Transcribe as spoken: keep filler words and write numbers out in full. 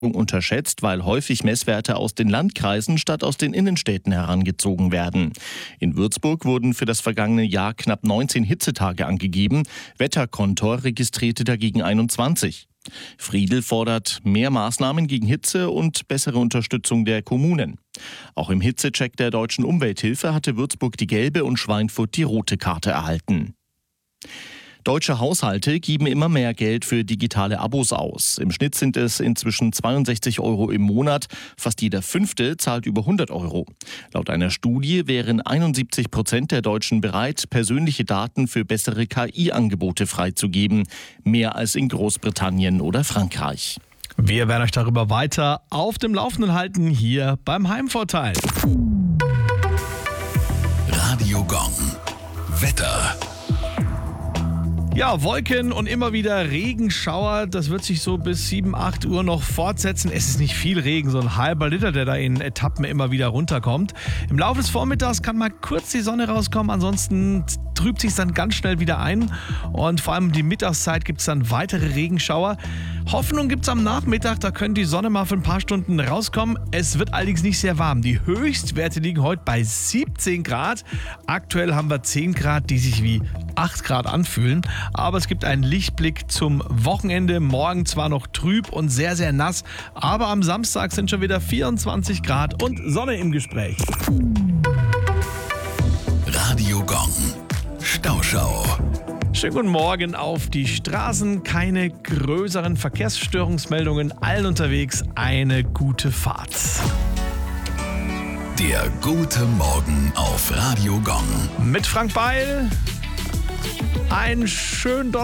unterschätzt, weil häufig Messwerte aus den Landkreisen statt aus den Innenstädten herangezogen werden. In Würzburg wurden für das vergangene Jahr knapp neunzehn Hitzetage angegeben. Wetterkontor registrierte dagegen einundzwanzig. Friedl fordert mehr Maßnahmen gegen Hitze und bessere Unterstützung der Kommunen. Auch im Hitzecheck der Deutschen Umwelthilfe hatte Würzburg die gelbe und Schweinfurt die rote Karte erhalten. Deutsche Haushalte geben immer mehr Geld für digitale Abos aus. Im Schnitt sind es inzwischen zweiundsechzig Euro im Monat. Fast jeder Fünfte zahlt über hundert Euro. Laut einer Studie wären einundsiebzig Prozent der Deutschen bereit, persönliche Daten für bessere K I-Angebote freizugeben. Mehr als in Großbritannien oder Frankreich. Wir werden euch darüber weiter auf dem Laufenden halten, hier beim Heimvorteil. Radio Gong. Wetter. Ja, Wolken und immer wieder Regenschauer. Das wird sich so bis sieben, acht Uhr noch fortsetzen. Es ist nicht viel Regen, so ein halber Liter, der da in Etappen immer wieder runterkommt. Im Laufe des Vormittags kann mal kurz die Sonne rauskommen, ansonsten trübt sich dann ganz schnell wieder ein. Und vor allem um die Mittagszeit gibt es dann weitere Regenschauer. Hoffnung gibt es am Nachmittag, da können die Sonne mal für ein paar Stunden rauskommen. Es wird allerdings nicht sehr warm. Die Höchstwerte liegen heute bei siebzehn Grad. Aktuell haben wir zehn Grad, die sich wie acht Grad anfühlen. Aber es gibt einen Lichtblick zum Wochenende. Morgen zwar noch trüb und sehr, sehr nass, aber am Samstag sind schon wieder vierundzwanzig Grad und Sonne im Gespräch. Radio Gong. Stauschau. Schönen guten Morgen auf die Straßen. Keine größeren Verkehrsstörungsmeldungen. Allen unterwegs eine gute Fahrt. Der gute Morgen auf Radio Gong. Mit Frank Beil. Ein schönen Donnerstag.